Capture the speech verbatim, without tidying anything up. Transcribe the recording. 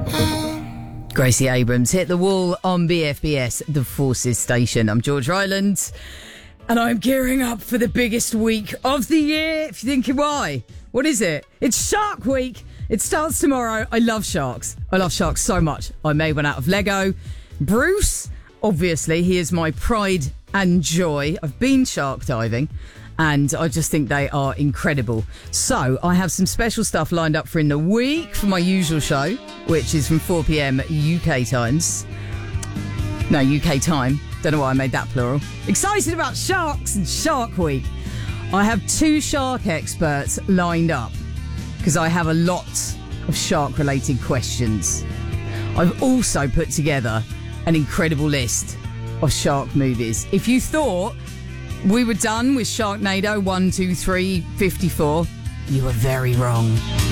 Gracie Abrams hit the wall on B F B S, the Forces Station. I'm George Ryland, and I'm gearing up for the biggest week of the year. If you're thinking why, what is it? It's Shark Week. It starts tomorrow. I love sharks. I love sharks so much. I made one out of Lego. Bruce, obviously, he is my pride and joy. I've been shark diving, and I just think they are incredible. So I have some special stuff lined up for in the week for my usual show, which is from four p.m. U K times. No, U K time. Don't know why I made that plural. Excited about sharks and Shark Week. I have two shark experts lined up because I have a lot of shark-related questions. I've also put together an incredible list of shark movies. If you thought we were done with Sharknado one, two, three, fifty-four, you were very wrong.